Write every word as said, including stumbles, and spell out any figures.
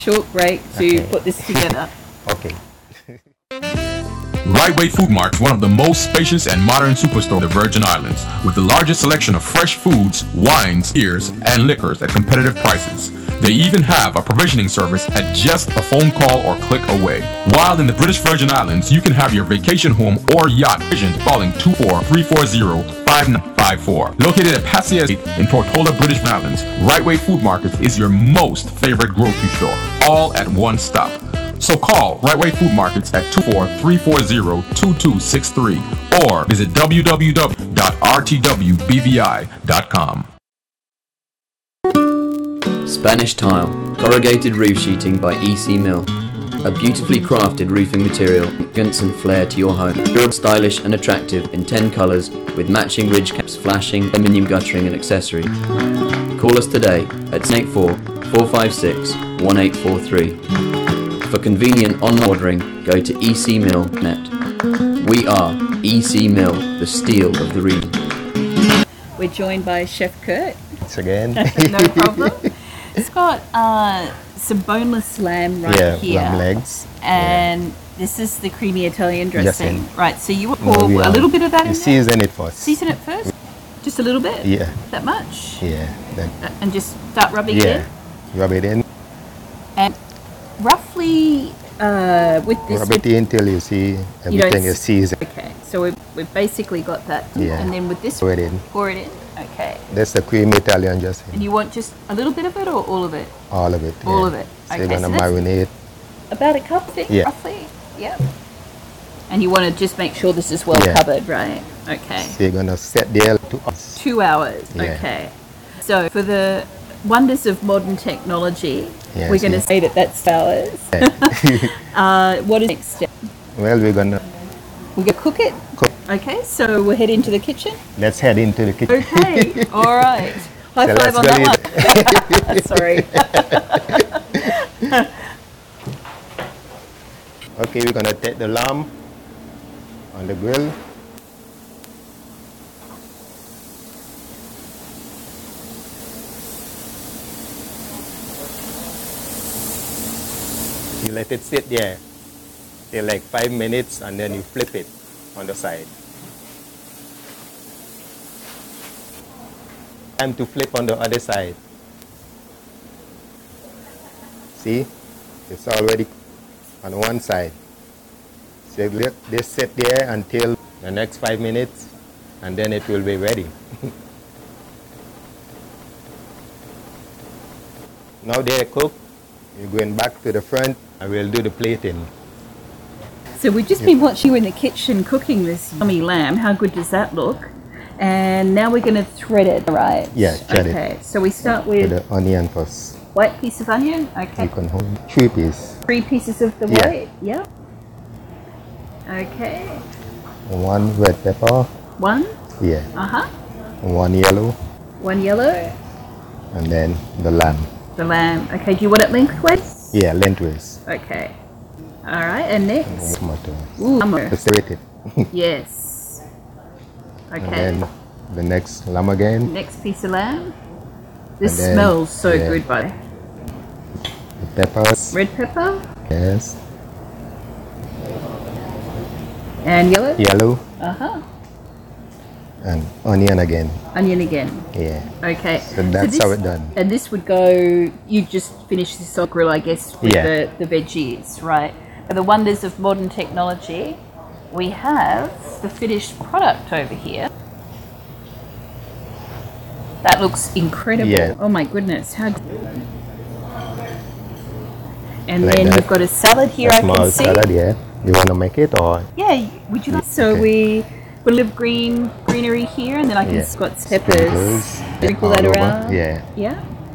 short break to Okay. put this together. Okay. Right Way Food Mart's one of the most spacious and modern superstores in the Virgin Islands, with the largest selection of fresh foods, wines, beers, and liquors at competitive prices. They even have a provisioning service at just a phone call or click away. While in the British Virgin Islands, you can have your vacation home or yacht provisioned calling two four three four zero five nine five four. Located at Passias in Tortola, British Islands, Right Way Food Market is your most favorite grocery store, all at one stop. So call Right Way Food Markets at two four three four zero two two six three or visit w w w dot r t w b v i dot com. Spanish Tile, corrugated roof sheeting by E C Mill. A beautifully crafted roofing material, elegance and flair to your home. Durable, stylish and attractive in ten colours with matching ridge caps, flashing, aluminium guttering and accessory. Call us today at eight four four five six one eight four three. For convenient online ordering, go to e c mill dot net. We are E C Mill, the steel of the region. We're joined by Chef Kurt. Once again. No problem. It's got uh, some boneless lamb right yeah, here. lamb legs. And this is the creamy Italian dressing. Yes, right, so you No, pour we a are- little bit of that you in there? season it first. Season it first? Just a little bit? Yeah. That much? Yeah. Then, Uh, And just start rubbing it yeah. in? Rub it in. And roughly uh, with this... Rub it in till you see you don't everything is s- seasoned. Okay, so we've, we've basically got that. Yeah. And then with this, Pour it in. pour it in. Okay. That's the creamy Italian dressing. And you want just a little bit of it or all of it? All of it. All yeah. of it. So Okay, you're gonna so that's- marinate. About a cup thing, Yeah. roughly? Yeah. And you want to just make sure this is well Yeah. covered, right? Okay. So you're gonna set there to us. Two hours. Yeah. Okay. So for the wonders of modern technology, Yes, we're going to yes. say that that's hours. uh, what is the next step? Well, we're gonna We're going to cook it? cook. Okay, so we'll head into the kitchen. Let's head into the kitchen. Okay, all right. High So five let's on go that one. Sorry. Okay, we're gonna take the lamb on the grill. You let it sit there till like five minutes and then you flip it on the side. Time to flip on the other side. See, it's already on one side. So let this sit there until the next five minutes and then it will be ready. Now they're cooked, you're going back to the front and we'll do the plating. So we've just been watching you in the kitchen cooking this yummy lamb. How good does that look? And now we're going to thread it, right? Yeah, thread it. Okay, so we start With with the onion first. white piece of onion. Okay. You can hold three pieces. Three pieces of the Yeah. white. Yeah. Okay. One red pepper, One. yeah. Uh-huh. One yellow, One yellow. and then the lamb. The lamb. Okay, do you want it lengthways? Yeah, lentils. Okay. All right, and next. Tomato. Ooh, summer. Separated. Yes. And Okay. then the next lamb again. Next piece of lamb. This And then- smells so yeah. good, buddy. The peppers. Red pepper Yes. and yellow. Yellow. Uh-huh. And onion again. Onion again. Yeah. Okay. So that's this, how it's done. And this would go, you just finished this on grill, I guess, with Yeah. the, the veggies, right? For the wonders of modern technology, we have the finished product over here. That looks incredible. Yeah. Oh my goodness. How and Like then that. we've got a salad here, A I small can see. salad, yeah. You want to make it or? Yeah, would you like? So Okay. we put a little green greenery here, and then I can Yeah. got peppers. Sprinkles Sprinkle that all over. around. Yeah. Yeah.